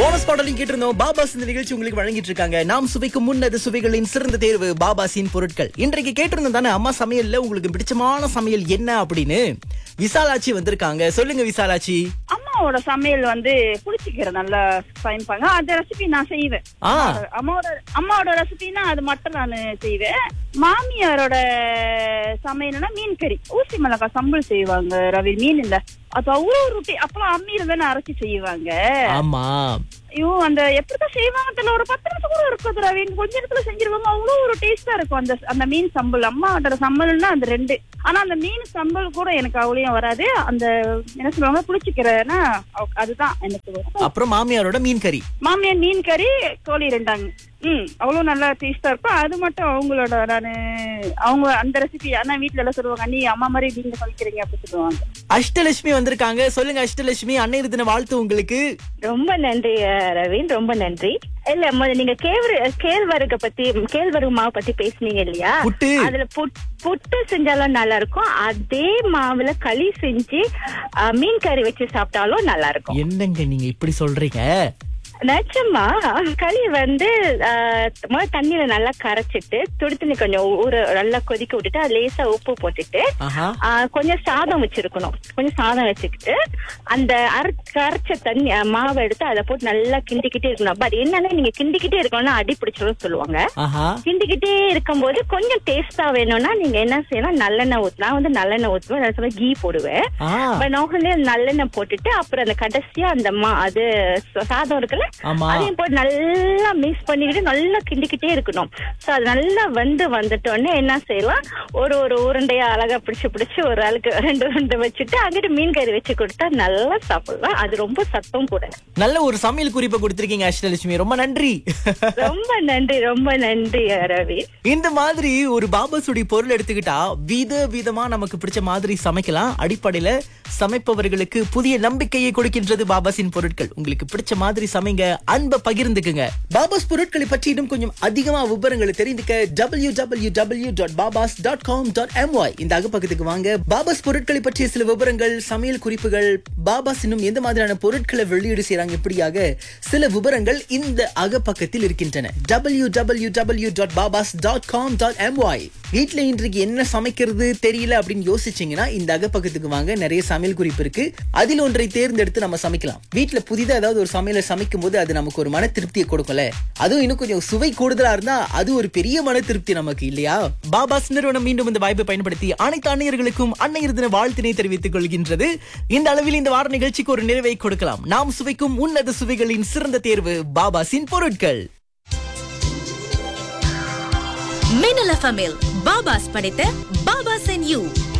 Bonus பாடலையும் கேட்டிருந்தோம். பாபாஸ் இந்த நிகழ்ச்சி உங்களுக்கு வழங்கிட்டு இருக்காங்க. நாம் சுவைக்கும் முன்னது சுவைகளின் சிறந்த தேர்வு பாபாஸின் பொருட்கள். இன்றைக்கு கேட்டிருந்தோம் தானே, அம்மா சமையல்ல உங்களுக்கு பிடிச்சமான சமையல் என்ன அப்படின்னு. விசாலாட்சி வந்திருக்காங்க. சொல்லுங்க விசாலாட்சி. அம்மாவோட சமையல் புளிச்சிக்கிற நல்லா சமைப்பாங்க. அந்த ரெசிபி நான் செய்வேன். அம்மாவோட ரெசிபினா அது மட்டும் நான் செய்வேன். மாமியாரோட சமையல்னா மீன் கறி, ஊசி மிளகாய் சம்பல் செய்வாங்க. ரவி மீன் இல்ல, அது அவ்வளவு ரொட்டி. அப்பெல்லாம் அம்மியில தானே அரைச்சி செய்வாங்க. ஆமா, ஐயோ அந்த எப்படிதான் செய்வாங்க தெரியல. ஒரு 10 நிமிஷம் கூட இருக்காது ரவி, கொஞ்ச நேரத்துல செஞ்சிருவாங்க. அவ்வளவு ஒரு டேஸ்டா இருக்கும் அந்த மீன் சம்பல். அம்மாவோட சம்பல்னா அந்த 2. ஆனா அந்த மீன் சம்பல் கூட எனக்கு அவ்வளவு வராது. அந்த என்ன சொல்லுவாங்க, புளிச்சிக்கிறனா அதுதான் எனக்கு வரும். அப்புறம் மாமியாரோட மீன் கறி, மாமியார் மீன் கறி கோழி 2 அவ்வளவு நல்லா டேஸ்டா இருக்கும். அது மட்டும் அவங்களோட அவங்க அந்த ரெசிபி. ஆனா வீட்டுல எல்லாம் சொல்லுவாங்க, நீ அம்மா மாதிரி நீங்க சமைக்கிறீங்க அப்படி சொல்லுவாங்க. அஷ்டலட்சுமி வந்திருக்காங்க. சொல்லுங்க அஷ்டலட்சுமி, அன்னையர் தின வாழ்த்து உங்களுக்கு. ரொம்ப நன்றி ரவீன், ரொம்ப நன்றி. இல்ல நீங்க கேழ்வரகு மாவு பத்தி பேசுனீங்க இல்லையா? அதுல புட்டு செஞ்சாலும் நல்லா இருக்கும். அதே மாவுல களி செஞ்சு மீன் கறி வச்சு சாப்பிட்டாலும் நல்லா இருக்கும். என்னங்க நீங்க இப்படி சொல்றீங்க? நிச்சயமா. களி தண்ணியில நல்லா கரைச்சிட்டு துடி தண்ணி கொஞ்சம் நல்லா கொதிக்க விட்டுட்டு அது லேசா உப்பு போட்டுட்டு கொஞ்சம் சாதம் வச்சிருக்கணும். கொஞ்சம் சாதம் வச்சுக்கிட்டு அந்த கரைச்ச தண்ணி மாவை எடுத்து அதை போட்டு நல்லா கிண்டிக்கிட்டே இருக்கணும். பட் என்னன்னா நீங்க கிண்டிக்கிட்டே இருக்கணும்னா அடி பிடிச்சிடும் சொல்லுவாங்க. கிண்டிக்கிட்டே இருக்கும் போது கொஞ்சம் டேஸ்டா வேணும்னா நீங்க என்ன செய்யலாம், நல்லெண்ணெய் ஊத்தலாம். நல்லெண்ணெய் ஊற்றுவேன், கீ போடுவேன். பட் நான் நல்லெண்ணெய் போட்டுட்டு அப்புறம் அந்த கடைசியா அந்த அது சாதம் இருக்குல்ல, அதையும் போட்டு நல்லா மிக்ஸ் பண்ணிக்கிட்டு நல்லா கிண்டிக்கிட்டே இருக்கணும். சோ அது நல்லா வந்துட்டோடனே என்ன செய்யலாம், ஒரு உருண்டையா அழகா பிடிச்சு ஒரு ஆளுக்கு 2 உருண்டை வச்சுட்டு அங்கிட்டு மீன் கறி வச்சு கொடுத்தா நல்லா சாப்பிடலாம். அது ரொம்ப சத்தம் கூட. நல்ல ஒரு சமையல் குறிப்பை கொடுத்திருக்கீங்க அஷ்டலட்சுமி, ரொம்ப நன்றி. ரொம்ப நன்றி ரவி. இந்த மாதிரி ஒரு பாபாசுடி பொருள் எடுத்துக்கிட்டா விதமா நமக்கு பிடிச்ச மாதிரி சமைக்கலாம். அடிப்படையில சமைப்பவர்களுக்கு புதிய நம்பிக்கையை கொடுக்கின்றது பாபாஸின் பொருட்கள். உங்களுக்கு பிடிச்ச மாதிரி சமைங்க, அன்பை பகிர்ந்துக்குங்க. பாபாஸ் பொருட்களை பற்றி இன்னும் கொஞ்சம் அதிகமா விவரங்களை தெரிந்துக்க www.babas.com.my இந்த அகப்பக்கத்துக்கு வாங்க. பாபாஸ் பொருட்களை பற்றிய சில விவரங்கள், சமையல் குறிப்புகள், பாபாஸ் இன்னும் எந்த மாதிரியான பொருட்களை வெளியீடு செய்யறாங்க, இப்படியாக சில விவரங்கள் இந்த அகப்பக்கத்தில் இருக்கின்றன. www.babas.com.my வீட்டுல இன்றைக்கு என்ன சமைக்கிறது தெரியல அப்படின்னு யோசிச்சீங்கன்னா இந்த அகப்பக்கத்துக்கு வாங்க. நிறைய சமையல் குறிப்பு இருக்கு. அதில் ஒன்றை தேர்ந்தெடுத்து நம்ம சமைக்கலாம். வீட்டுல புதிதா ஏதாவது ஒரு சமையலை சமைக்கும் போது அது நமக்கு ஒரு மன திருப்தியை கொடுக்கல. அதுவும் இன்னும் கொஞ்சம் சுவை கூடுதலா இருந்தா அது ஒரு பெரிய மன திருப்தி நமக்கு, இல்லையா? பாபாஸ் நிறுவனம் மீண்டும் இந்த வாய்ப்பை பயன்படுத்தி அனைத்து அன்னையர்களுக்கும் அன்னையர் தின வாழ்த்தினை தெரிவித்துக் கொள்கின்றது. இந்த அளவில் இந்த வார நிகழ்ச்சிக்கு ஒரு நிறைவை கொடுக்கலாம். நாம் சுவைக்கும் உன்னத சுவைகளின் சிறந்த தேர்வு பாபாஸின் பொருட்கள். மின்னல் எஃப்எம்மில் பாபாஸ் படைத்த பாபாஸ் அண்ட் யூ